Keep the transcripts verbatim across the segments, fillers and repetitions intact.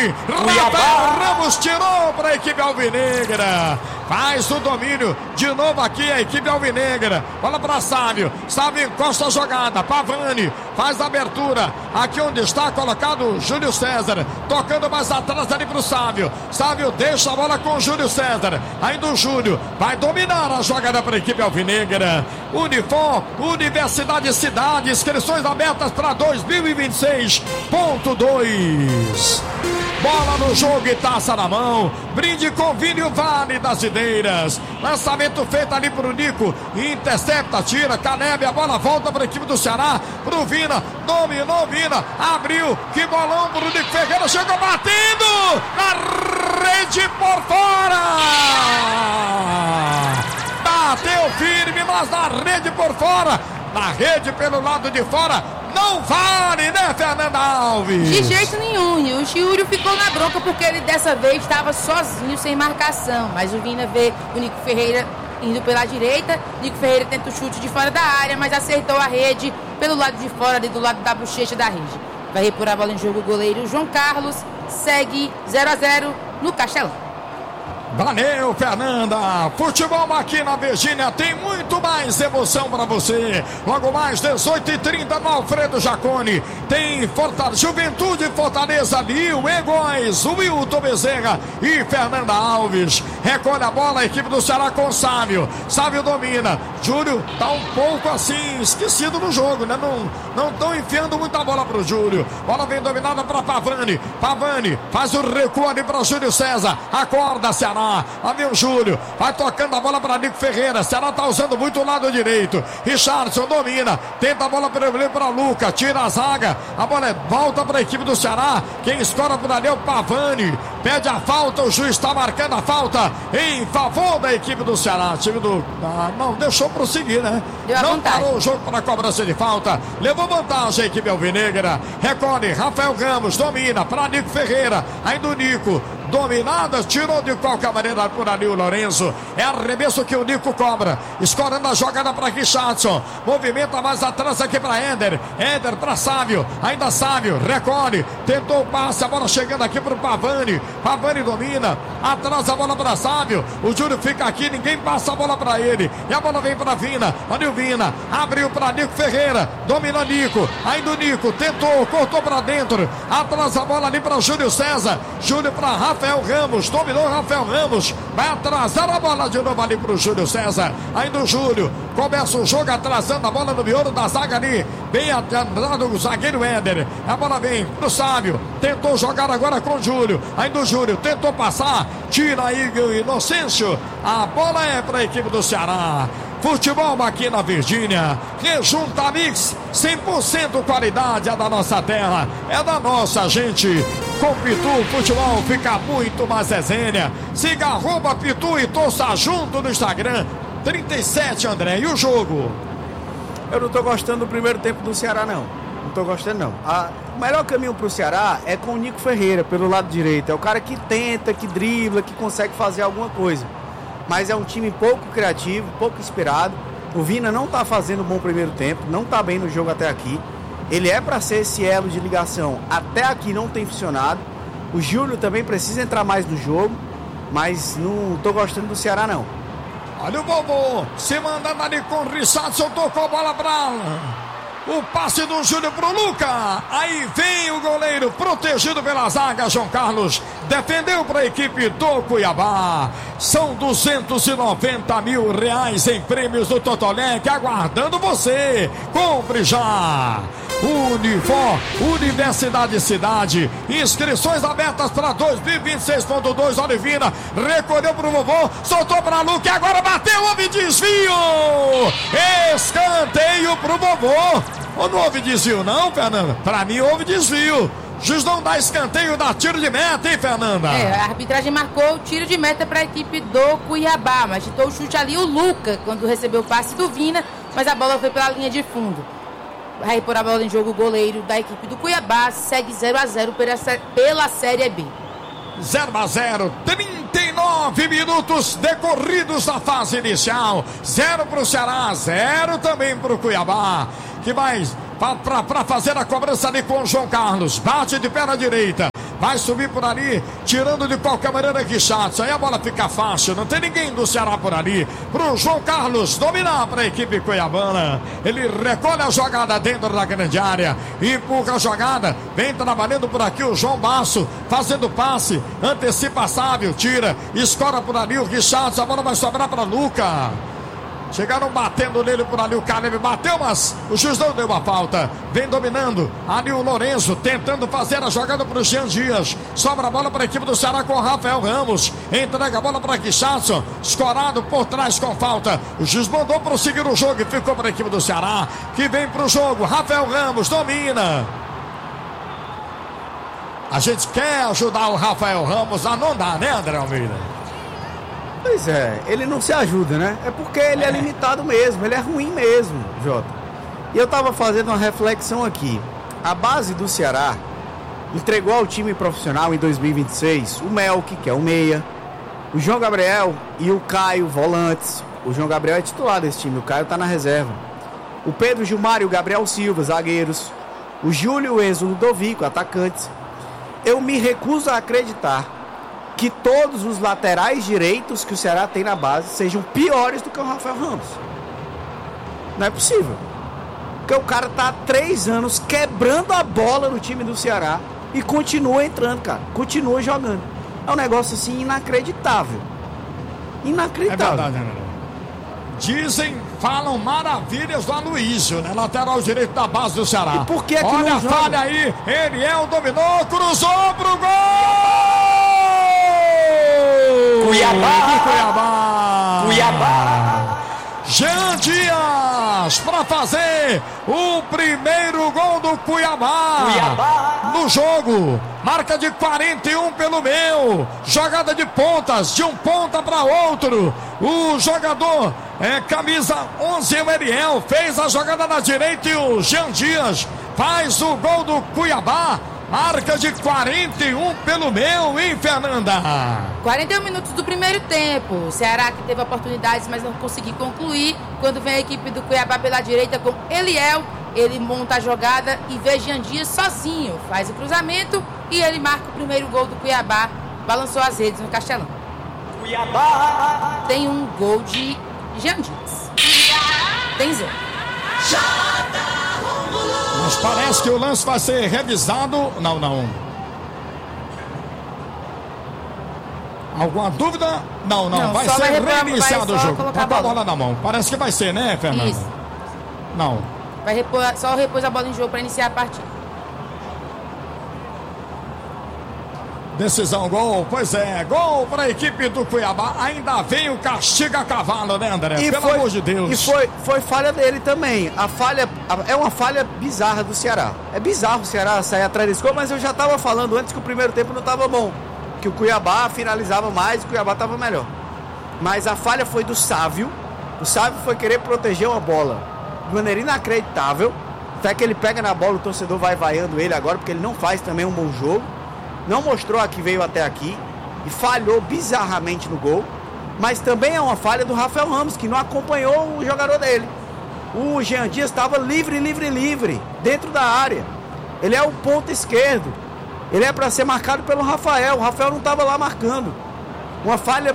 Pavani, Rafael Ramos tirou para a equipe alvinegra. Faz o domínio de novo aqui a equipe alvinegra. Bola para Sávio. Sávio encosta a jogada. Pavani faz a abertura. Aqui onde está colocado o Júlio César. Tocando mais atrás ali para o Sávio. Sávio deixa a bola com o Júlio César. Ainda o Júlio vai dominar a jogada para a equipe alvinegra. Unifor, Universidade Cidade. Inscrições abertas para dois mil e vinte e seis ponto dois. Bola no jogo e taça na mão. Brinde com vinho Vale das Ideiras. Lançamento feito ali pro Nico. Intercepta, tira, Caleb. A bola volta para a equipe do Ceará. Pro Vina. Dominou Vina. Abriu. Que bolão pro Nico Ferreira. Chegou batendo. Na rede por fora. Bateu firme, mas na rede por fora. Na rede pelo lado de fora. Não vale, né, Fernanda Alves? De jeito nenhum. E o Júlio ficou na bronca porque ele dessa vez estava sozinho, sem marcação. Mas o Vina vê o Nico Ferreira indo pela direita. Nico Ferreira tenta o chute de fora da área, mas acertou a rede pelo lado de fora, ali do lado da bochecha da rede. Vai repor a bola em jogo o goleiro João Carlos. Segue zero a zero no Castelão. Valeu, Fernanda. Futebol aqui na Virgínia tem muito mais emoção para você. Logo mais, dezoito e trinta no Alfredo Jaconi. Tem Fortaleza, Juventude Fortaleza, Lio, Egóis, Wilton Bezerra e Fernanda Alves. Recolhe a bola a equipe do Ceará com Sávio. Sávio domina. Júlio tá um pouco assim, esquecido no jogo, né? Não não estão enfiando muita bola pro Júlio. Bola vem dominada para Pavani. Pavani faz o recuo ali para Júlio César. Acorda, Ceará. Lá vem o Júlio, vai tocando a bola para Nico Ferreira. Ceará tá usando muito o lado direito. Richardson domina, tenta a bola para Luca, tira a zaga. A bola é, volta para a equipe do Ceará. Quem escora por ali é o Pavani. Pede a falta, o juiz está marcando a falta em favor da equipe do Ceará. Time do. Ah, não, deixou prosseguir, né? Não parou o jogo para a cobrança de falta. Levou vantagem a equipe alvinegra. Recolhe, Rafael Ramos domina para Nico Ferreira. Ainda o Nico. Dominada, tirou de qualquer maneira por ali o Lourenço. É arremesso que o Nico cobra. Escorando a jogada para Richardson. Movimenta mais atrás aqui para Éder. Éder para Sávio. Ainda Sávio. Recolhe. Tentou o passe. A bola chegando aqui para o Pavani. Pavani domina. Atrás a bola para Sávio. O Júlio fica aqui. Ninguém passa a bola para ele. E a bola vem para Vina. Olha o Vina. Abriu para Nico Ferreira. Dominou Nico. Ainda o Nico. Tentou. Cortou para dentro. Atrás a bola ali para Júlio César. Júlio para Rafa. Rafael Ramos, dominou Rafael Ramos, vai atrasar a bola de novo ali pro Júlio César, ainda o Júlio, começa o jogo atrasando a bola no miolo da zaga ali, bem atrás do zagueiro Éder, a bola vem pro Sávio, tentou jogar agora com o Júlio, ainda o Júlio, tentou passar, tira aí o Inocêncio, a bola é para a equipe do Ceará. Futebol aqui na Virgínia, Rejunta Mix, cem por cento qualidade é da nossa terra, é da nossa gente. Com Pitu, o futebol fica muito mais resenha. Siga arroba Pitu e torça junto no Instagram. trinta e sete, André, e o jogo? Eu não tô gostando do primeiro tempo do Ceará, não. Não tô gostando, não. A, o melhor caminho pro Ceará é com o Nico Ferreira, pelo lado direito. É o cara que tenta, que dribla, que consegue fazer alguma coisa. Mas é um time pouco criativo, pouco inspirado. O Vina não tá fazendo um bom primeiro tempo, não tá bem no jogo até aqui. Ele é para ser esse elo de ligação. Até aqui não tem funcionado. O Júlio também precisa entrar mais no jogo, mas não tô gostando do Ceará, não. Olha o Vovô, se mandando ali com o Richardson, tocou a bola pra... O passe do Júlio pro Luca. Aí vem o goleiro protegido pela zaga, João Carlos. Defendeu para a equipe do Cuiabá. São duzentos e noventa mil reais em prêmios do Totolec aguardando você. Compre já. Unifor, Universidade Cidade. Inscrições abertas para dois mil e vinte e seis ponto dois. Olivina recolheu pro vovô, soltou para Luca e agora bateu, houve desvio. Escanteio pro vovô. Ou não houve desvio não, Fernanda? Para mim houve desvio. Juiz não dá escanteio, dá tiro de meta, hein, Fernanda? É, a arbitragem marcou o tiro de meta para a equipe do Cuiabá, mas ditou o chute ali o Luca, quando recebeu o passe do Vina, mas a bola foi pela linha de fundo. Vai repor a bola em jogo o goleiro da equipe do Cuiabá, segue zero a zero pela, pela Série B. zero a zero, trinta e nove minutos decorridos da fase inicial. zero para o Ceará, zero também para o Cuiabá, que vai para fazer a cobrança ali com o João Carlos. Bate de perna direita. vai subir por ali, tirando de qualquer maneira Richardson. Aí a bola fica fácil, não tem ninguém do Ceará por ali. Pro João Carlos dominar para a equipe cuiabana. Ele recolhe a jogada dentro da grande área, empurra a jogada, vem trabalhando por aqui o João Basso, fazendo passe, antecipa Sávio, tira, escora por ali o Richardson, a bola vai sobrar para Luca. Chegaram batendo nele por ali, o Caleb bateu, mas o juiz não deu uma falta. Vem dominando ali o Lourenço, tentando fazer a jogada para o Jean Dias. Sobra a bola para a equipe do Ceará com o Rafael Ramos. Entrega a bola para Richardson, escorado por trás com falta. O juiz mandou prosseguir o jogo e ficou para a equipe do Ceará, que vem para o jogo. Rafael Ramos domina. A gente quer ajudar o Rafael Ramos a não dar, né, André Almeida? Pois é, ele não se ajuda, né? É porque ele é, é limitado mesmo, ele é ruim mesmo, Jota. E eu tava fazendo uma reflexão aqui. A base do Ceará entregou ao time profissional em dois mil e vinte e seis o Melk, que é o meia, o João Gabriel e o Caio, volantes. O João Gabriel é titular desse time, o Caio tá na reserva. O Pedro Gilmar e o Gabriel Silva, zagueiros. O Júlio e o Enzo Ludovico, atacantes. Eu me recuso a acreditar que todos os laterais direitos que o Ceará tem na base sejam piores do que o Rafael Ramos. Não é possível. Porque o cara tá há três anos quebrando a bola no time do Ceará e continua entrando, cara. Continua jogando. É um negócio assim inacreditável. Inacreditável. É verdade, né? Dizem, falam maravilhas do Aloysio, né? Lateral direito da base do Ceará. E por que que Olha não a joga? falha aí. Eliel dominou, cruzou pro gol! Cuiabá! Cuiabá! Cuiabá! Jean Dias para fazer o primeiro gol do Cuiabá, Cuiabá no jogo. Marca de quarenta e um pelo meu. Jogada de pontas, de um ponta para outro. O jogador é camisa onze, o Eliel, fez a jogada na direita e o Jean Dias faz o gol do Cuiabá. Marca de quarenta e um pelo meu, hein, Fernanda? quarenta e um minutos do primeiro tempo. O Ceará que teve oportunidades, mas não conseguiu concluir. Quando vem a equipe do Cuiabá pela direita com Eliel, ele monta a jogada e vê Jean Dias sozinho. Faz o cruzamento e ele marca o primeiro gol do Cuiabá. Balançou as redes no Castelão. Cuiabá tem um gol de Jean Dias. Tem zero. Mas parece que o lance vai ser revisado. Não, não. Alguma dúvida? Não, não. Não, vai só ser vai repor- reiniciado vai o só jogo. colocar Tá com a a bola. bola na mão. Parece que vai ser, né, Fernanda? Isso. Não. Vai repor, só repôs a bola em jogo para iniciar a partida. Decisão, gol, pois é, gol para a equipe do Cuiabá. Ainda vem o castigo a cavalo, né, André? E Pelo foi, amor de Deus. E foi, foi falha dele também. A falha a- é uma falha bizarra do Ceará. É bizarro o Ceará sair atrás desse gol, mas eu já estava falando antes que o primeiro tempo não estava bom. Que o Cuiabá finalizava mais e o Cuiabá estava melhor. Mas a falha foi do Sávio. O Sávio foi querer proteger uma bola de maneira inacreditável. Até que ele pega na bola, o torcedor vai vaiando ele agora, porque ele não faz também um bom jogo. Não mostrou a que veio até aqui e falhou bizarramente no gol. Mas também é uma falha do Rafael Ramos, que não acompanhou o jogador dele. O Jean Dias estava livre, livre, livre, dentro da área. Ele é o ponto esquerdo. Ele é para ser marcado pelo Rafael. O Rafael não estava lá marcando. Uma falha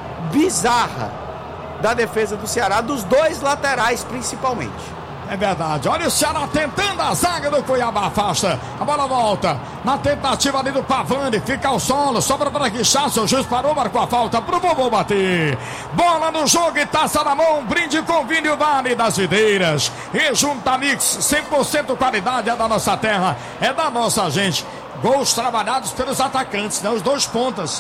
bizarra da defesa do Ceará, dos dois laterais principalmente. É verdade, olha o Ceará tentando, a zaga do Cuiabá afasta, a bola volta, na tentativa ali do Pavani, fica ao solo, sobra para Richardson, o juiz parou, marcou a falta pro Vovô bater, bola no jogo e taça na mão, brinde com Vinho Vale das Videiras, e Junta Mix, cem por cento qualidade, é da nossa terra, é da nossa gente, gols trabalhados pelos atacantes, né, os dois pontas,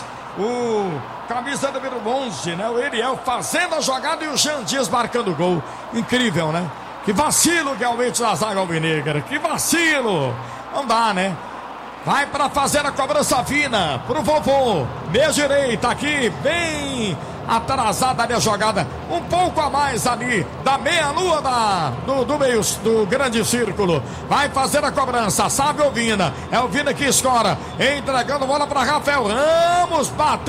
o camisa número onze, né, o Eliel fazendo a jogada e o Jean Dias marcando o gol, incrível, né? Que vacilo realmente na zaga alvinegra. Que vacilo. Não dá, né? Vai para fazer a cobrança fina pro Vovô. Meia direita aqui, bem atrasada ali a jogada. Um pouco a mais ali da meia-lua da, do, do meio do grande círculo. Vai fazer a cobrança. Sabe o Vina. É o Vina que escora. Entregando bola para Rafael Ramos.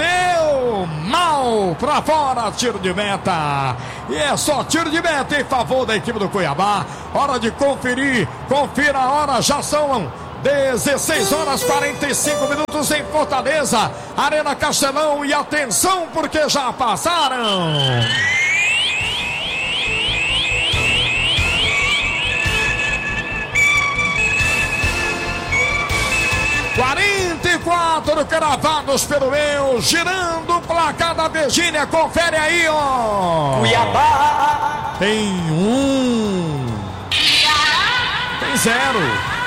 Bateu mal para fora. Tiro de meta. E é só tiro de meta em favor da equipe do Cuiabá. Hora de conferir. Confira a hora. Já são dezesseis horas e quarenta e cinco minutos em Fortaleza, Arena Castelão, e atenção porque já passaram quarenta e quatro cravados pelo meu, girando o placar da Virgínia, confere aí, ó. Cuiabá. Tem um. Tem zero.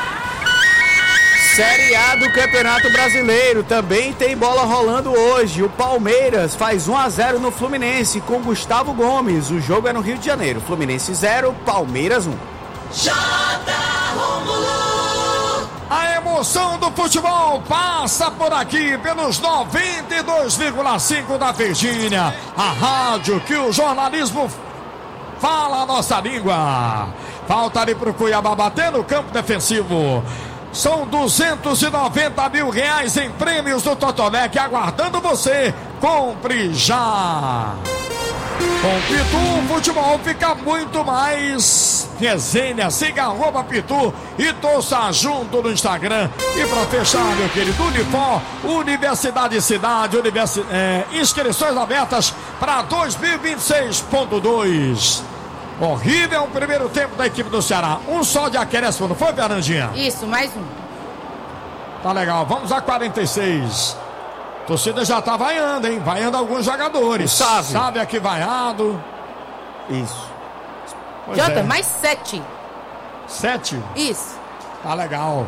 Série A do Campeonato Brasileiro, também tem bola rolando hoje. O Palmeiras faz um a zero no Fluminense com Gustavo Gomes. O jogo é no Rio de Janeiro. Fluminense zero, Palmeiras um. A emoção do futebol passa por aqui pelos noventa e dois vírgula cinco da Virgínia, a rádio que o jornalismo fala a nossa língua. Falta ali pro Cuiabá bater no campo defensivo. São duzentos e noventa mil reais em prêmios do Totolec aguardando você. Compre já. Com Pitu, o futebol fica muito mais resenha. Siga arroba Pitu e torça junto no Instagram. E para fechar, meu querido, Unifor, Universidade Cidade, universi é, inscrições abertas para dois mil e vinte e seis ponto dois. Horrível o primeiro tempo da equipe do Ceará. Um só de acréscimo, não foi, Fernandinha? Isso, mais um. Tá legal, vamos a quarenta e seis. A torcida já tá vaiando, hein? Vaiando alguns jogadores. Sabe. Sabe aqui vaiado. Isso. Pois Jota, é. mais sete. Sete? Isso. Tá legal.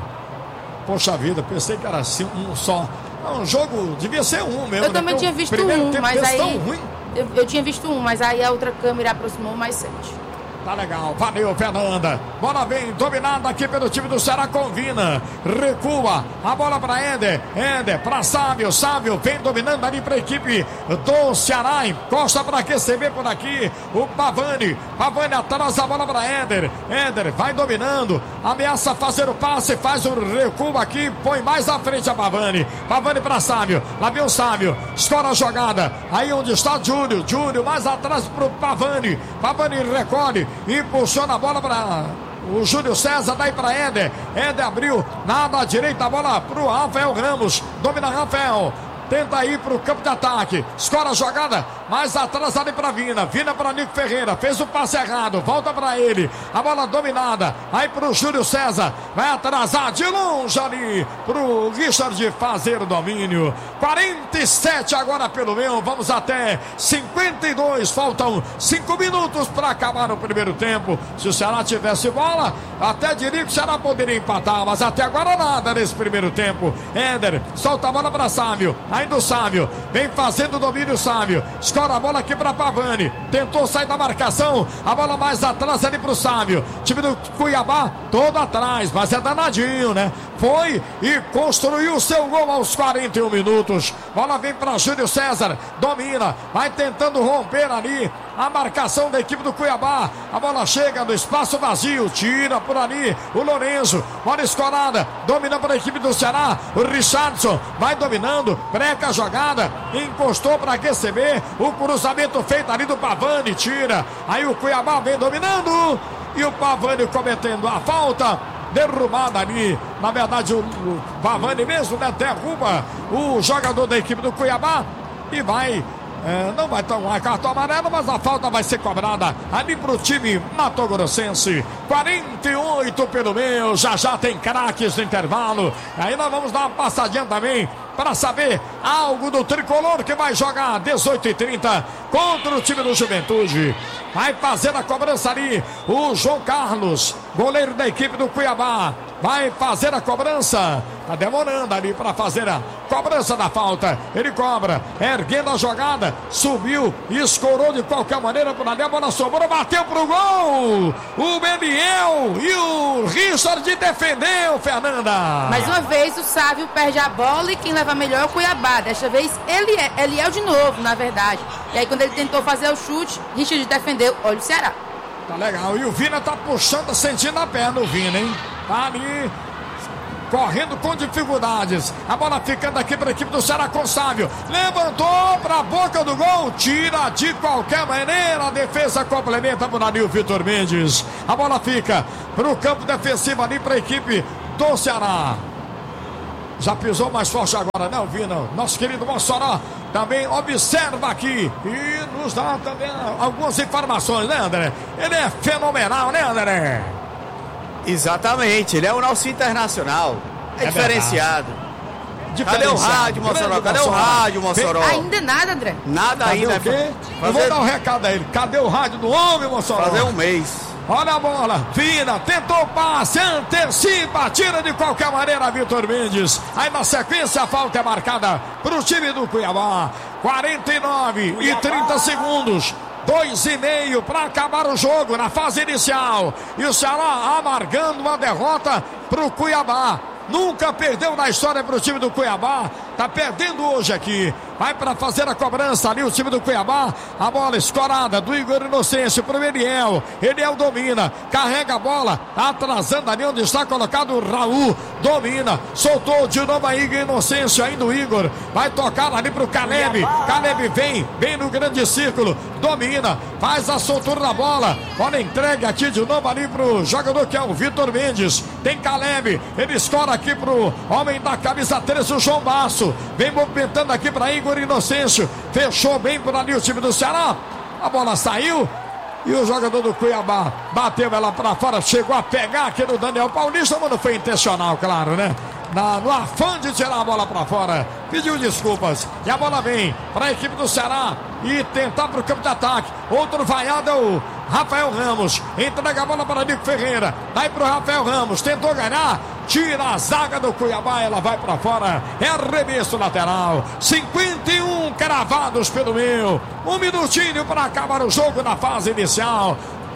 Poxa vida, pensei que era assim, um só. Não, um jogo devia ser um mesmo. Eu também né? tinha O visto primeiro um, tempo mas desse aí... tão ruim. Eu, eu tinha visto um, mas aí a outra câmera aproximou mais sete. Tá legal, valeu, Fernanda. Bola bem dominada aqui pelo time do Ceará com Vina. Recua, a bola para Éder. Éder para Sávio. Sávio vem dominando ali para a equipe do Ceará. Encosta para receber por aqui o Pavani. Pavani atrás, a bola para Éder. Éder vai dominando. Ameaça fazer o passe, faz o recuo aqui. Põe mais à frente a Pavani. Pavani para Sávio. Lá vem o Sávio. Escora a jogada. Aí onde está Júlio. Júlio mais atrás para o Pavani. Pavani recolhe. Impulsiona a bola para o Júlio César, daí para Éder. Éder abriu, nada à direita, a bola para o Rafael Ramos. Domina Rafael. Tenta ir para o campo de ataque. Escora a jogada. Mais atrás ali para Vina. Vina para Nico Ferreira. Fez o passe errado. Volta para ele. A bola dominada. Aí para o Júlio César. Vai atrasar de longe ali para o Richard fazer o domínio. quarenta e sete agora pelo meu. Vamos até cinquenta e dois. Faltam cinco minutos para acabar o primeiro tempo. Se o Ceará tivesse bola, até diria que o Ceará poderia empatar. Mas até agora nada nesse primeiro tempo. Éder solta a bola para Sávio. Ainda o Sávio, vem fazendo o domínio Sávio, escora a bola aqui para Pavani, tentou sair da marcação, a bola mais atrás ali para o Sávio, time do Cuiabá todo atrás, mas é danadinho, né? Foi e construiu o seu gol aos quarenta e um minutos, bola vem para Júlio César, domina, vai tentando romper ali a marcação da equipe do Cuiabá, a bola chega no espaço vazio, tira por ali o Lorenzo, bola escorada, domina para a equipe do Ceará, o Richardson vai dominando, breca a jogada, encostou para receber, o cruzamento feito ali do Pavani, tira, aí o Cuiabá vem dominando e o Pavani cometendo a falta, derrubada ali, na verdade o, o Pavani mesmo, né, derruba o jogador da equipe do Cuiabá e vai É, não vai tomar cartão amarelo, mas a falta vai ser cobrada ali pro time matogrossense. quarenta e oito pelo meu, já já tem craques no intervalo. Aí nós vamos dar uma passadinha também para saber algo do tricolor que vai jogar dezoito e trinta contra o time do Juventude. Vai fazer a cobrança ali o João Carlos, goleiro da equipe do Cuiabá. Vai fazer a cobrança. Tá demorando ali para fazer a cobrança da falta. Ele cobra, erguendo a jogada, subiu, escorou de qualquer maneira por ali. A bola sobrou, bateu pro gol. O Beliel e o Richard defendeu, Fernanda. Mais uma vez o Sávio perde a bola e quem leva melhor é o Cuiabá. Desta vez ele é, ele é o de novo, na verdade. E aí quando ele tentou fazer o chute, Richard defendeu. Olha o Ceará. Tá legal. E o Vina tá puxando, sentindo a perna, o Vina, hein? Tá ali, correndo com dificuldades. A bola ficando aqui para a equipe do Ceará com Sávio. Levantou para a boca do gol. Tira de qualquer maneira. A defesa complementa por ali o Vitor Mendes. A bola fica para o campo defensivo ali para a equipe tentou o Ceará. Já pisou mais forte agora, não, Vina? Nosso querido Mossoró também observa aqui e nos dá também algumas informações, né, André? Ele é fenomenal, né, André? Exatamente, ele é o nosso internacional. É, é diferenciado. Cadê o rádio, Mossoró? Cadê o rádio, Mossoró? Ainda nada, André. Nada Cadê ainda. O quê? Fazer... Eu vou dar um recado a ele. Cadê o rádio do homem, Mossoró? Fazer um mês. Olha a bola, Vina, tentou passe, antecipa, tira de qualquer maneira Vitor Mendes. Aí na sequência a falta é marcada para o time do Cuiabá. quarenta e nove e trinta segundos. Dois e meio para acabar o jogo na fase inicial. E o Ceará amargando uma derrota para o Cuiabá. Nunca perdeu na história para o time do Cuiabá. Tá perdendo hoje aqui. Vai para fazer a cobrança ali o time do Cuiabá. A bola escorada do Igor Inocêncio para o Eliel. Eliel domina. Carrega a bola. Atrasando ali onde está colocado o Raul. Domina. Soltou de novo a Igor Inocêncio. Ainda o Igor. Vai tocar ali para o Caleb. Caleb vem. Vem no grande círculo. Domina. Faz a soltura da bola. Bola entregue aqui de novo ali para o jogador que é o Vitor Mendes. Tem Caleb. Ele escora aqui para o homem da camisa treze, o João Basso. Vem movimentando aqui para Igor Inocêncio. Fechou bem por ali o time do Ceará. A bola saiu. E o jogador do Cuiabá bateu ela para fora. Chegou a pegar aqui no Daniel Paulista, mas não foi intencional, claro, né? Na, no afã de tirar a bola para fora. Pediu desculpas. E a bola vem para a equipe do Ceará. E tentar para o campo de ataque. Outro vaiado é o Rafael Ramos. Entrega a bola para Nico Ferreira. Daí para o Rafael Ramos. Tentou ganhar. Tira a zaga do Cuiabá. Ela vai para fora. É arremesso lateral. cinquenta e um cravados pelo meio. Um minutinho para acabar o jogo na fase inicial.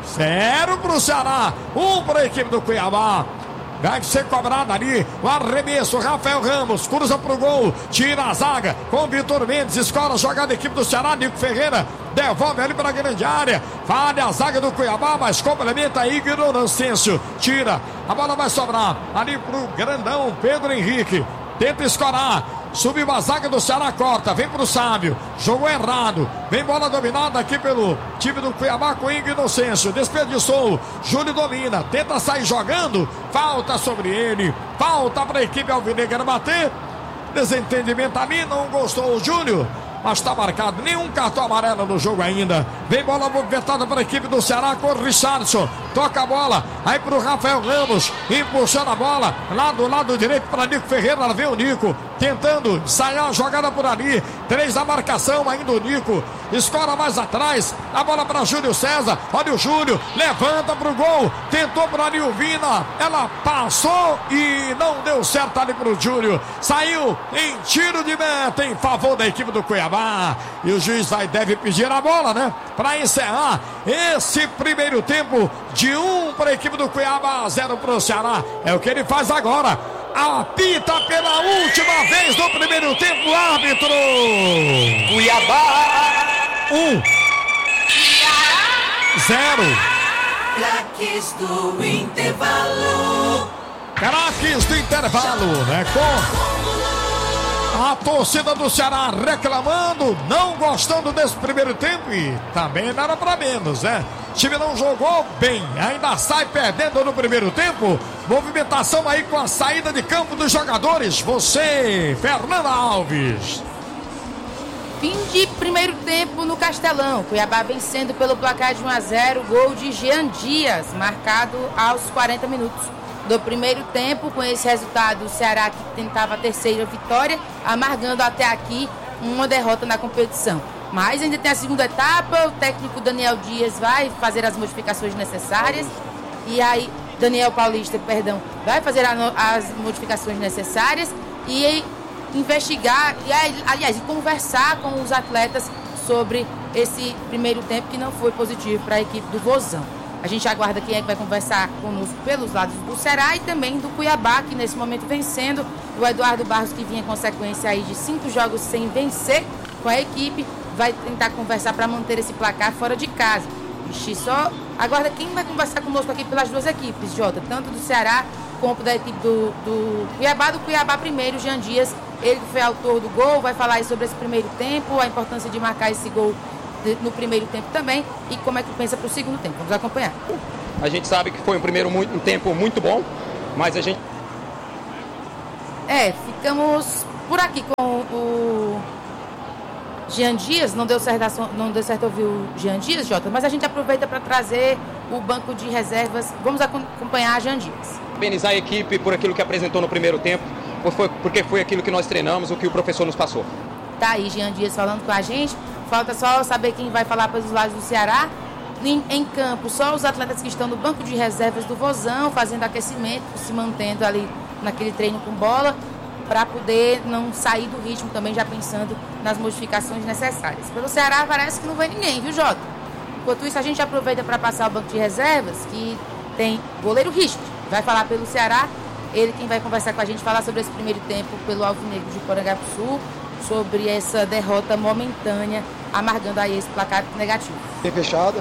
Zero para o Ceará. Um para a equipe do Cuiabá. Vai ser cobrado ali o arremesso. Rafael Ramos cruza pro gol, tira a zaga com Vitor Mendes. Escola a jogada da equipe do Ceará. Nico Ferreira devolve ali para a grande área. Falha a zaga do Cuiabá, mas complementa aí Igor Inocêncio. Tira, a bola vai sobrar ali pro grandão Pedro Henrique. Tenta escorar. Subiu a zaga do Ceará, corta, vem pro Sábio, jogou errado, vem bola dominada aqui pelo time do Cuiabá com Igor Inocêncio, desperdiçou, Júlio domina, tenta sair jogando, falta sobre ele, falta para a equipe alvinegra bater, desentendimento ali, não gostou o Júlio, mas está marcado, nenhum cartão amarelo no jogo ainda. Vem bola movimentada para a equipe do Ceará com o Richardson, toca a bola, aí para o Rafael Ramos, empuxando a bola, lá do lado direito para Nico Ferreira, lá vem o Nico, tentando ensaiar a jogada por ali, três da marcação, ainda o Nico, escora mais atrás, a bola para Júlio César, olha o Júlio, levanta para o gol, tentou por ali o Vina, ela passou e não deu certo ali para o Júlio, saiu em tiro de meta em favor da equipe do Cuiabá. E o juiz vai, deve pedir a bola, né? Para encerrar esse primeiro tempo de um para a equipe do Cuiabá, zero para o Ceará. É o que ele faz agora. Apita pela última vez no primeiro tempo, árbitro. Cuiabá. Um. Zero. Craques do intervalo. Craques do intervalo, né? Com a torcida do Ceará reclamando, não gostando desse primeiro tempo e também não era para menos, né? O time não jogou bem, ainda sai perdendo no primeiro tempo. Movimentação aí com a saída de campo dos jogadores. Você, Fernanda Alves. Fim de primeiro tempo no Castelão. Cuiabá vencendo pelo placar de um a zero. Gol de Jean Dias, marcado aos quarenta minutos do primeiro tempo. Com esse resultado, o Ceará que tentava a terceira vitória, amargando até aqui uma derrota na competição. Mas ainda tem a segunda etapa, o técnico Daniel Dias vai fazer as modificações necessárias. E aí, Daniel Paulista, perdão, vai fazer a, as modificações necessárias e investigar, e aliás, e conversar com os atletas sobre esse primeiro tempo que não foi positivo para a equipe do Vozão. A gente aguarda quem é que vai conversar conosco pelos lados do Ceará e também do Cuiabá, que nesse momento vencendo. O Eduardo Barros, que vinha em consequência aí de cinco jogos sem vencer com a equipe, vai tentar conversar para manter esse placar fora de casa. Ixi, só aguarda quem vai conversar conosco aqui pelas duas equipes, Jota, tanto do Ceará como da equipe do, do Cuiabá. Do Cuiabá primeiro, Jean Dias, ele que foi autor do gol, vai falar aí sobre esse primeiro tempo, a importância de marcar esse gol no primeiro tempo também e como é que pensa para o segundo tempo. Vamos acompanhar. A gente sabe que foi um primeiro muito, um tempo muito bom, mas a gente É, ficamos por aqui com o Jean Dias. Não deu certo, não deu certo ouvir o Jean Dias, Jota, mas a gente aproveita para trazer o banco de reservas. Vamos acompanhar a Jean Dias. Parabenizar a equipe por aquilo que apresentou no primeiro tempo, porque foi aquilo que nós treinamos, o que o professor nos passou. Tá aí Jean Dias falando com a gente. Falta só saber quem vai falar pelos lados do Ceará. Em, em campo, só os atletas que estão no banco de reservas do Vozão, fazendo aquecimento, se mantendo ali naquele treino com bola, para poder não sair do ritmo também, já pensando nas modificações necessárias. Pelo Ceará parece que não vem ninguém, viu, Jota? Enquanto isso, a gente aproveita para passar o banco de reservas, que tem goleiro Richard, vai falar pelo Ceará, ele quem vai conversar com a gente, falar sobre esse primeiro tempo pelo Alvinegro de Porangabuçu, sobre essa derrota momentânea, amargando aí esse placar negativo. Tem fechada,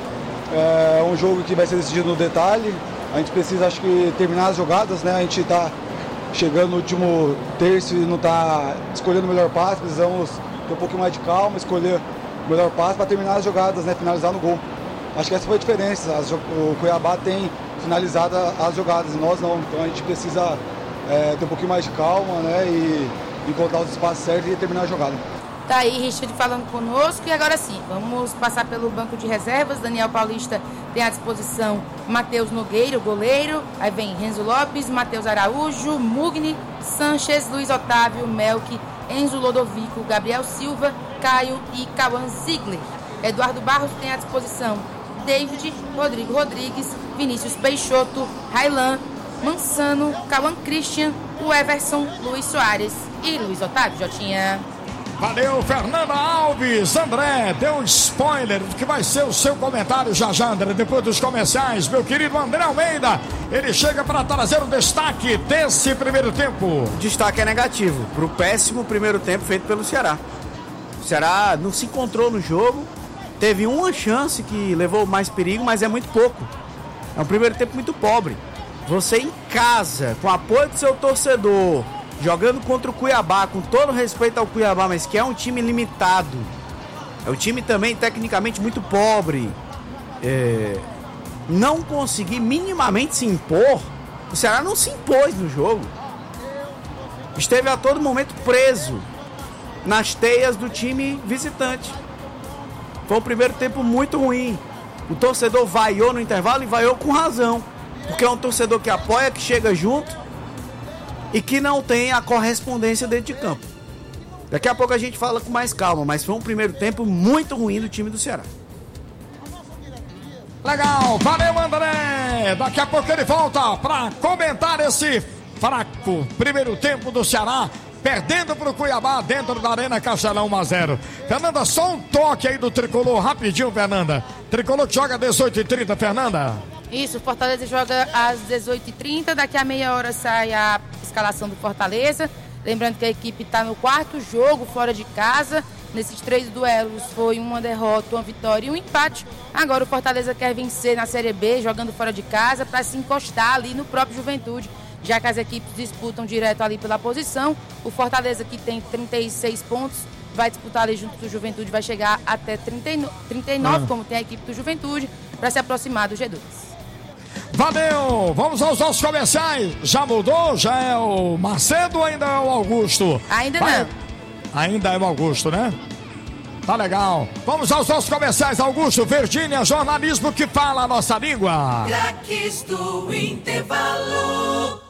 é um jogo que vai ser decidido no detalhe, a gente precisa, acho que, terminar as jogadas, né? A gente está chegando no último terço e não está escolhendo o melhor passe, precisamos ter um pouquinho mais de calma, escolher o melhor passe para terminar as jogadas, né? Finalizar no gol. Acho que essa foi a diferença, as, o Cuiabá tem finalizado as jogadas, nós não, então a gente precisa é, ter um pouquinho mais de calma, né? E encontrar os espaços certos e terminar a jogada. Tá aí Richard falando conosco e agora sim, vamos passar pelo banco de reservas. Daniel Paulista tem à disposição Matheus Nogueira, o goleiro, aí vem Renzo Lopes, Matheus Araújo, Mugni, Sanches, Luiz Otávio, Melk, Enzo Lodovico, Gabriel Silva, Caio e Cauã Ziegler. Eduardo Barros tem à disposição David, Rodrigo Rodrigues, Vinícius Peixoto, Railan, Mansano, Cauã Christian, o Everson, Luiz Soares e Luiz Otávio. Já tinha... Valeu, Fernanda Alves. André, deu um spoiler do que vai ser o seu comentário já já, André, depois dos comerciais. Meu querido André Almeida, ele chega para trazer o destaque desse primeiro tempo. O destaque é negativo para o péssimo primeiro tempo feito pelo Ceará. O Ceará não se encontrou no jogo, teve uma chance que levou mais perigo, mas é muito pouco. É um primeiro tempo muito pobre. Você em casa, com o apoio do seu torcedor, jogando contra o Cuiabá, com todo respeito ao Cuiabá, mas que é um time limitado. É um time também tecnicamente muito pobre. É... Não conseguir minimamente se impor. O Ceará não se impôs no jogo. Esteve a todo momento preso nas teias do time visitante. Foi um primeiro tempo muito ruim. O torcedor vaiou no intervalo e vaiou com razão. Porque é um torcedor que apoia, que chega junto e que não tem a correspondência dentro de campo. Daqui a pouco a gente fala com mais calma, mas foi um primeiro tempo muito ruim do time do Ceará. Legal, valeu André! Daqui a pouco ele volta para comentar esse fraco primeiro tempo do Ceará, perdendo para o Cuiabá dentro da Arena Castelão um a zero. Fernanda, só um toque aí do Tricolor, rapidinho, Fernanda. Tricolor que joga às dezoito e trinta, Fernanda. Isso, o Fortaleza joga às dezoito e trinta, daqui a meia hora sai a escalação do Fortaleza. Lembrando que a equipe está no quarto jogo fora de casa. Nesses três duelos foi uma derrota, uma vitória e um empate. Agora o Fortaleza quer vencer na Série B, jogando fora de casa, para se encostar ali no próprio Juventude, já que as equipes disputam direto ali pela posição. O Fortaleza, que tem trinta e seis pontos, vai disputar ali junto do Juventude, vai chegar até trinta e nove, ah. como tem a equipe do Juventude, para se aproximar do G dois. Valeu! Vamos aos nossos comerciais. Já mudou? Já é o Macedo ou ainda é o Augusto? Ainda Vai... não. Ainda é o Augusto, né? Tá legal. Vamos aos nossos comerciais, Augusto. Virgínia, jornalismo que fala a nossa língua. Craques do intervalo.